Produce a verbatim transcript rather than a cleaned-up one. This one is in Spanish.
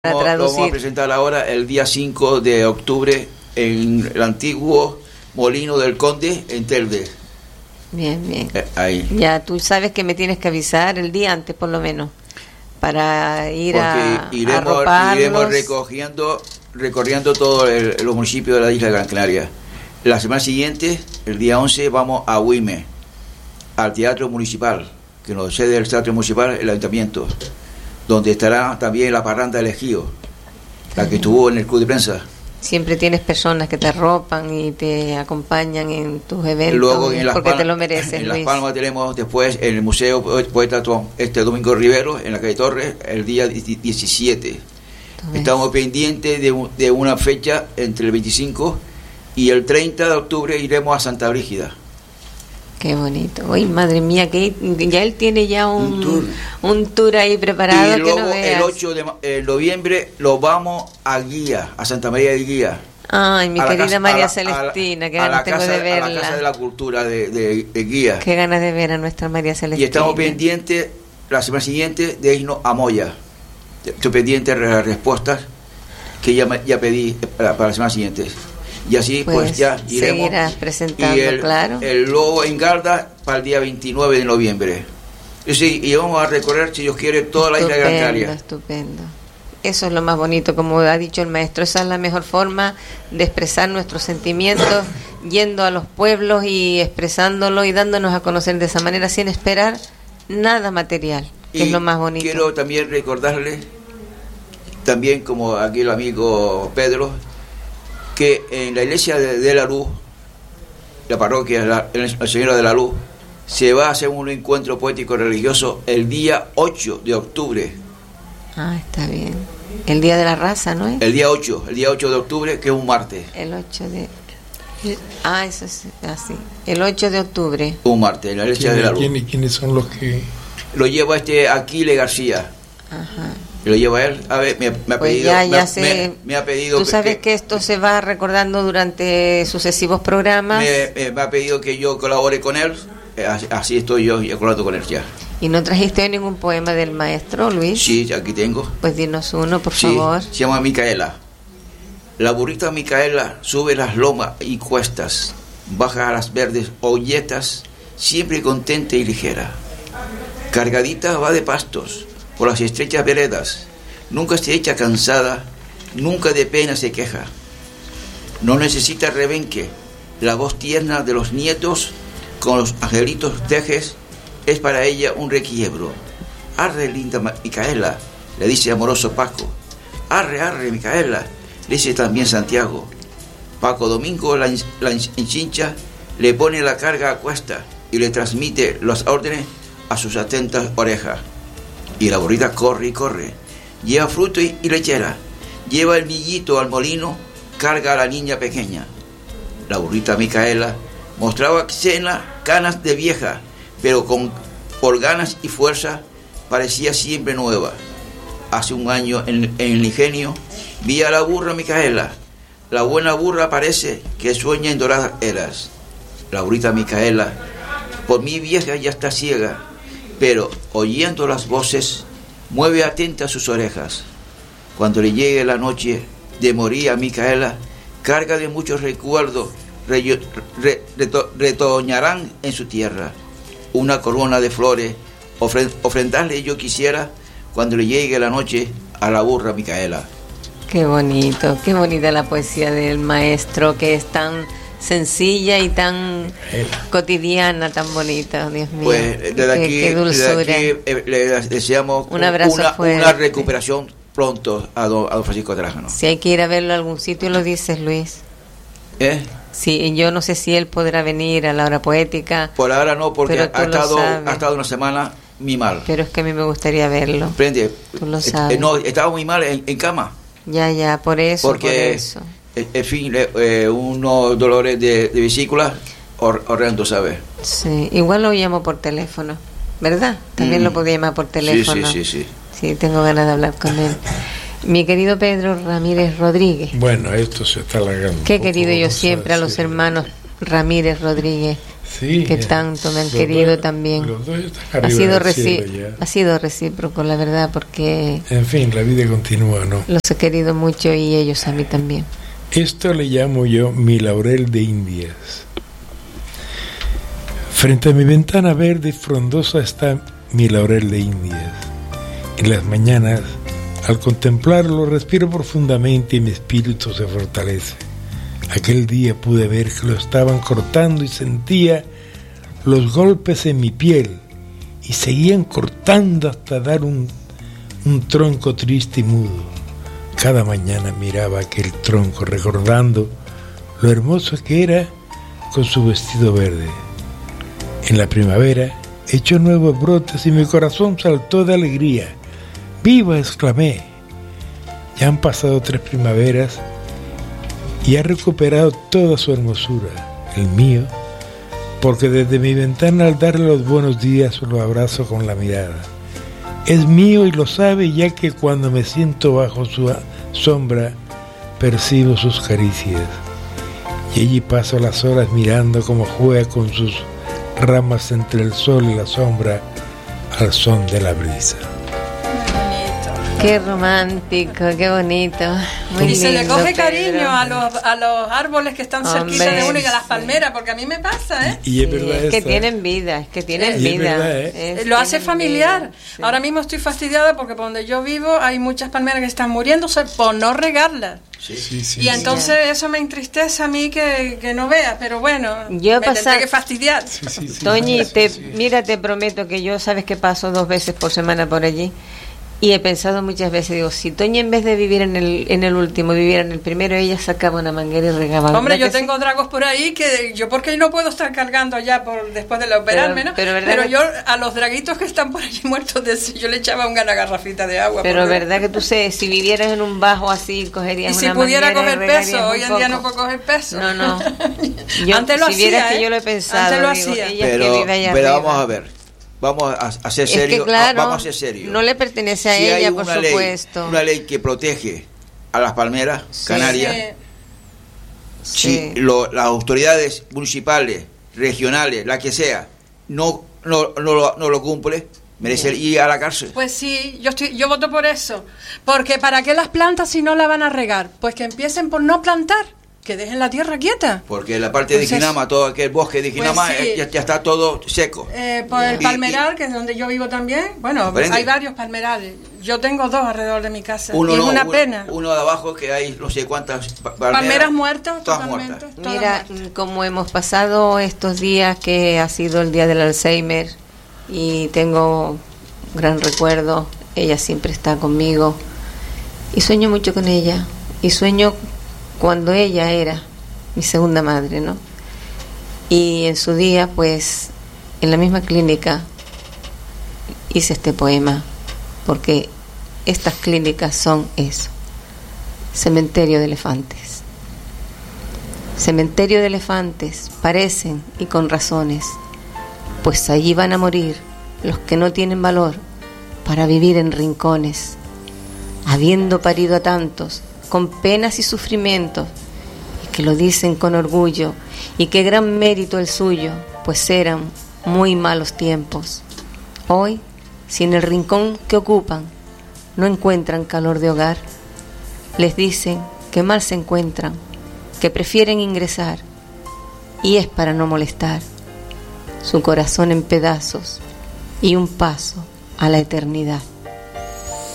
Lo vamos a presentar ahora el día cinco de octubre en el antiguo Molino del Conde en Telde. Bien, bien. Eh, ahí. Ya, tú sabes que me tienes que avisar el día antes por lo menos para ir Porque a iremos, arroparlos. iremos recogiendo, recorriendo todos los municipios de la isla de Gran Canaria. La semana siguiente, el día once, vamos a Huime, al Teatro Municipal, que nos cede el Teatro Municipal, el Ayuntamiento, donde estará también la parranda del Ejido, la que estuvo en el club de prensa. Siempre tienes personas que te arropan y te acompañan en tus eventos. Luego en Las porque Palmas, te lo mereces, en Luis. Las Palmas tenemos después en el Museo Poeta este Domingo Rivero, en la calle Torres, el día diecisiete. Estamos pendientes de, de una fecha entre el veinticinco y el treinta de octubre iremos a Santa Brígida. Qué bonito. Uy, madre mía, que ya él tiene ya un, un, tour. un tour ahí preparado. Y luego que no veas. el ocho de eh, noviembre lo vamos a Guía, a Santa María de Guía. Ay, mi querida casa, María la, Celestina, que a ganas tengo casa, de verla. A la Casa de la Cultura de, de, de Guía. Qué ganas de ver a nuestra María Celestina. Y estamos pendientes la semana siguiente de irnos a Moya. Estoy pendiente de las respuestas que ya, ya pedí para, para la semana siguiente. Y así pues, pues ya iremos. Seguirás presentando, y el, claro. El lobo en Garda para el día veintinueve de noviembre. Y, sí, y vamos a recorrer, si Dios quiere, toda estupendo, la isla de Gran Canaria. Estupendo. Eso es lo más bonito, como ha dicho el maestro. Esa es la mejor forma de expresar nuestros sentimientos, yendo a los pueblos y expresándolo y dándonos a conocer de esa manera sin esperar nada material, que y es lo más bonito. Quiero también recordarle, también como aquí el amigo Pedro, que en la iglesia de, de la Luz, la parroquia la, la Señora de la Luz, se va a hacer un encuentro poético religioso el día ocho de octubre. Ah, está bien. El día de la raza, ¿no es? El día ocho, el día ocho de octubre, que es un martes. El ocho de... Ah, eso es así. El ocho de octubre. Un martes, en la iglesia de la Luz. ¿quién, ¿Quiénes son los que...? Lo lleva este Aquile García. Ajá. Lo lleva él, a ver, me, me ha pues pedido, ya, ya me, sé, me, me ha pedido tú sabes que, que, que esto se va recordando durante sucesivos programas. Me, me, me ha pedido que yo colabore con él, así, así estoy yo colaborando con él ya. ¿Y no trajiste hoy ningún poema del maestro, Luis? Sí, aquí tengo. Pues dinos uno, por sí, favor. Se llama Micaela. La burrita Micaela sube las lomas y cuestas, baja a las verdes olletas, siempre contenta y ligera. Cargadita va de pastos por las estrechas veredas, nunca se echa cansada, nunca de pena se queja. No necesita rebenque, la voz tierna de los nietos con los angelitos tejes es para ella un requiebro. Arre, linda Micaela, le dice amoroso Paco. Arre, arre, Micaela, le dice también Santiago. Paco Domingo la, la enchincha, le pone la carga a cuesta y le transmite las órdenes a sus atentas orejas. Y la burrita corre y corre, lleva fruto y, y lechera, lleva el millito al molino, carga a la niña pequeña. La burrita Micaela mostraba cena, canas de vieja, pero con por ganas y fuerza parecía siempre nueva. Hace un año en, en el ingenio vi a la burra Micaela. La buena burra parece que sueña en doradas eras. La burrita Micaela, por mí vieja ya está ciega, pero oyendo las voces, mueve atenta sus orejas. Cuando le llegue la noche de morir a Micaela, carga de muchos recuerdos, re, re, reto, retoñarán en su tierra. Una corona de flores, ofre, ofrendarle yo quisiera, cuando le llegue la noche a la burra Micaela. Qué bonito, qué bonita la poesía del maestro, que es tan sencilla y tan cotidiana, tan bonita, Dios mío. Pues desde aquí, qué, qué dulzura. Desde aquí eh, le deseamos un abrazo una, fuerte. una recuperación pronto a don, a don Francisco Trajano. Si hay que ir a verlo a algún sitio, lo dices, Luis. ¿Eh? Sí, yo no sé si él podrá venir a la hora poética. Por ahora no, porque ha estado, ha estado una semana muy mal. Pero es que a mí me gustaría verlo. Prende. Tú lo sabes. Eh, no, estaba muy mal en, en cama. Ya, ya, por eso, porque, por eso. En fin, eh, unos dolores de, de vesícula hor, horrendos, ¿sabes? Sí, igual lo llamo por teléfono, ¿verdad? También mm. lo podía llamar por teléfono. Sí, sí, sí, sí. Sí, tengo ganas de hablar con él. Mi querido Pedro Ramírez Rodríguez. Bueno, esto se está alargando. Qué querido yo siempre a los hermanos Ramírez Rodríguez. sí, que tanto me han querido dos, también. Los dos están ha, sido del cielo reci- ya. ha sido recíproco, la verdad, porque En fin, la vida continúa, ¿no? los he querido mucho y ellos a mí también. Esto le llamo yo mi laurel de Indias. Frente a mi ventana verde y frondosa está mi laurel de Indias. En las mañanas, al contemplarlo, respiro profundamente y mi espíritu se fortalece. Aquel día pude ver que lo estaban cortando y sentía los golpes en mi piel y seguían cortando hasta dar un, un tronco triste y mudo. Cada mañana miraba aquel tronco recordando lo hermoso que era con su vestido verde. En la primavera echó nuevos brotes y mi corazón saltó de alegría. ¡Viva!, exclamé. Ya han pasado tres primaveras y ha recuperado toda su hermosura, el mío, porque desde mi ventana al darle los buenos días lo abrazo con la mirada. Es mío y lo sabe, ya que cuando me siento bajo su sombra percibo sus caricias y allí paso las horas mirando cómo juega con sus ramas entre el sol y la sombra al son de la brisa. Qué romántico, qué bonito. Muy y lindo, se le coge Pedro. cariño a los, a los árboles que están cerquita Hombre, de uno y a las sí. palmeras, porque a mí me pasa, ¿eh? Y es Sí, verdad es que esta, tienen vida, es que tienen Y es vida. verdad, ¿eh? Es- Lo hace tienen familiar. vida, sí. Ahora mismo estoy fastidiada porque por donde yo vivo hay muchas palmeras que están muriéndose por no regarlas. Sí. Sí, sí, Y sí. entonces eso me entristece a mí que, que no vea, pero bueno, Yo he me pasado- tendré que fastidiar. Sí, sí, sí, Toñi, sí, te, sí. mira, te prometo que yo, sabes que paso dos veces por semana por allí y he pensado muchas veces, digo, si Toñi en vez de vivir en el en el último, viviera en el primero, ella sacaba una manguera y regaba. Hombre, ¿verdad yo que tengo dragos por ahí que yo porque no puedo estar cargando allá por después de la operarme, ¿no? pero Pero, ¿verdad que- yo a los draguitos que están por allí muertos de yo le echaba una garrafita de agua. sí? Pero porque- verdad que tú sé, si vivieras en un bajo así, cogerías Y si una pudiera manguera y coger regarías peso, un hoy en día no poco. puedo coger peso. No, no. Yo, Antes lo si hacía, vieras ¿eh? que yo lo he pensado, Antes lo digo, hacía. ella que Pero, vive allá pero arriba. vamos a ver, vamos a, a ser Es serios, que claro, vamos a ser serios. no le pertenece a Si hay ella, por una ley- supuesto. una ley que protege a las palmeras Sí. canarias, Sí. si Sí. lo- las autoridades municipales, regionales, la que sea, no, no, no, lo, no lo cumple, merece ir a la cárcel. Pues sí, yo estoy, yo voto por eso. Porque ¿para qué las plantas si no la van a regar? Pues que empiecen por no plantar, que dejen la tierra quieta. Porque la parte de Pues Ginama, todo aquel bosque de Pues Ginama, sí. eh, ya, ya está todo seco. Eh, por el Y- palmeral, que es donde yo vivo también. Bueno, ¿Comprende? hay varios palmerales. Yo tengo dos alrededor de mi casa. Uno y es no, una uno- pena. Uno de abajo que hay no sé cuántas pa- palmeras, Palmeras muertas, todas totalmente. muertas. todas Mira, muertas. como hemos pasado estos días que ha sido el día del Alzheimer y tengo gran recuerdo, ella siempre está conmigo y sueño mucho con ella y sueño cuando ella era mi segunda madre, ¿no? Y en su día, pues, en la misma clínica hice este poema porque estas clínicas son eso, cementerio de elefantes. Cementerio de elefantes, parecen y con razones, pues allí van a morir los que no tienen valor para vivir en rincones, habiendo parido a tantos, con penas y sufrimientos, y que lo dicen con orgullo, y qué gran mérito el suyo, pues eran muy malos tiempos. Hoy, si en el rincón que ocupan no encuentran calor de hogar, les dicen que mal se encuentran, que prefieren ingresar, y es para no molestar su corazón en pedazos y un paso a la eternidad.